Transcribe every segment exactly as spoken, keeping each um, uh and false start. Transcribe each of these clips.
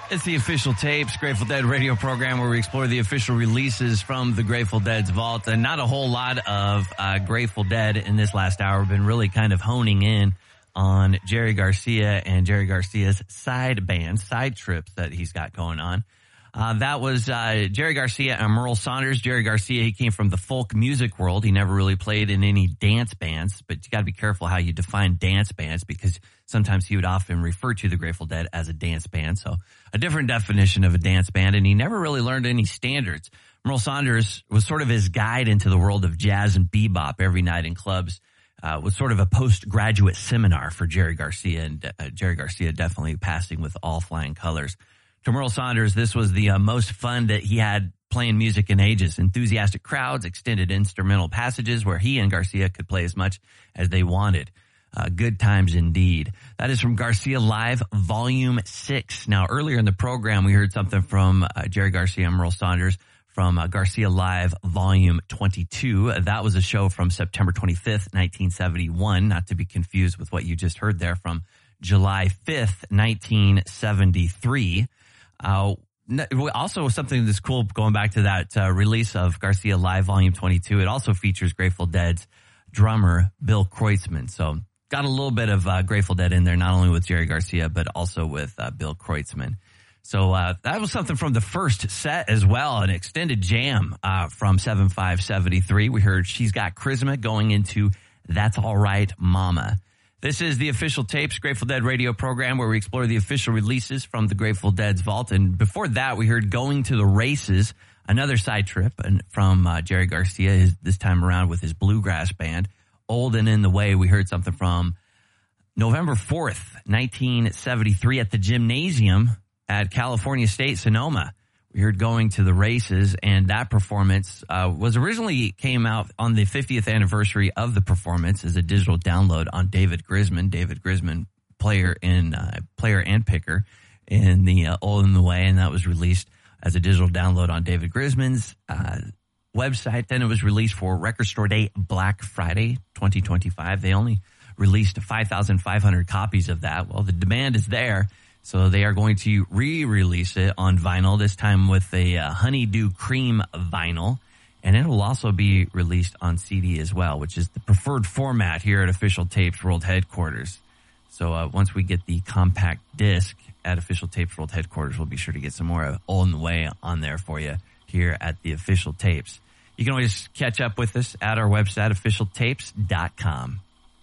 It's the Official Tapes, Grateful Dead radio program where we explore the official releases from the Grateful Dead's vault. And not a whole lot of uh, Grateful Dead in this last hour. We've been really kind of honing in on Jerry Garcia and Jerry Garcia's side bands, side trips that he's got going on. Uh, that was uh, Jerry Garcia and Merle Saunders. Jerry Garcia, he came from the folk music world. He never really played in any dance bands, but you got to be careful how you define dance bands because sometimes he would often refer to the Grateful Dead as a dance band. So a different definition of a dance band, and he never really learned any standards. Merle Saunders was sort of his guide into the world of jazz and bebop every night in clubs. Uh, was sort of a postgraduate seminar for Jerry Garcia, and uh, Jerry Garcia definitely passing with all flying colors. To Merle Saunders, this was the uh, most fun that he had playing music in ages. Enthusiastic crowds, extended instrumental passages where he and Garcia could play as much as they wanted. Uh, good times indeed. That is from Garcia Live, Volume six. Now, earlier in the program, we heard something from uh, Jerry Garcia and Merle Saunders from uh, Garcia Live, Volume twenty-two. That was a show from September twenty-fifth, nineteen seventy-one, not to be confused with what you just heard there from July fifth, nineteen seventy-three. Uh, also something that's cool going back to that uh, release of Garcia Live Volume twenty-two. It also features Grateful Dead's drummer, Bill Kreutzmann. So got a little bit of uh, Grateful Dead in there, not only with Jerry Garcia, but also with uh, Bill Kreutzmann. So uh, that was something from the first set as well, an extended jam uh, from seven five seventy-three. We heard She's Got Charisma going into That's All Right, Mama. This is the Official Tapes, Grateful Dead radio program where we explore the official releases from the Grateful Dead's vault. And before that, we heard Going to the Races, another side trip and from uh, Jerry Garcia, his, this time around with his bluegrass band. Old and in the Way, we heard something from November fourth, nineteen seventy-three at the Gymnasium at California State, Sonoma. We heard Going to the Races, and that performance uh, was originally came out on the fiftieth anniversary of the performance as a digital download on David Grisman. David Grisman, player in uh, player and picker in the uh, Old in the Way, and that was released as a digital download on David Grisman's uh, website. Then it was released for Record Store Day Black Friday twenty twenty-five. They only released five thousand five hundred copies of that. Well, the demand is there. So they are going to re-release it on vinyl, this time with a uh, honeydew cream vinyl. And it will also be released on C D as well, which is the preferred format here at Official Tapes World Headquarters. So uh, once we get the compact disc at Official Tapes World Headquarters, we'll be sure to get some more of All in the Way on there for you here at the Official Tapes. You can always catch up with us at our website, official tapes dot com.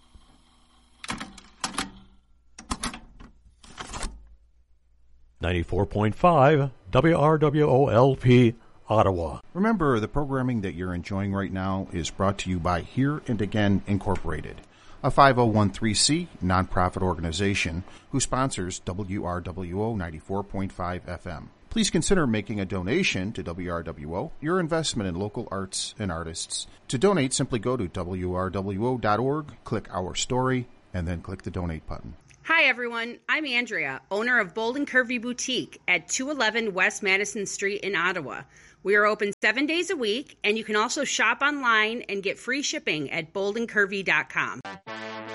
ninety-four point five W R W O L P Ottawa. Remember, the programming that you're enjoying right now is brought to you by Here and Again Incorporated, a five oh one c nonprofit organization who sponsors W R W O ninety-four point five F M. Please consider making a donation to W R W O, your investment in local arts and artists. To donate, simply go to W R W O dot org, click Our Story, and then click the Donate button. Hi, everyone. I'm Andrea, owner of Bold and Curvy Boutique at two eleven West Madison Street in Ottawa. We are open seven days a week, and you can also shop online and get free shipping at bold and curvy dot com.